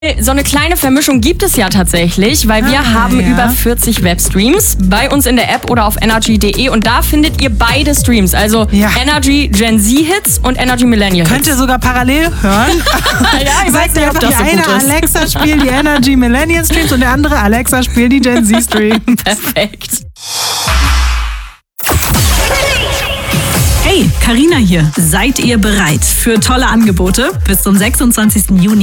So eine kleine Vermischung gibt es ja tatsächlich, weil wir haben über 40 Webstreams bei uns in der App oder auf energy.de und da findet ihr beide Streams, also Energy Gen Z Hits und Energy Millennial Hits. Könnt ihr sogar parallel hören. Ich weiß nicht, ob das so gut ist. Der eine Alexa spielt die Energy Millennial Streams und der andere Alexa spielt die Gen Z Streams. Perfekt. Hey, Carina hier. Seid ihr bereit für tolle Angebote? Bis zum 26. Juni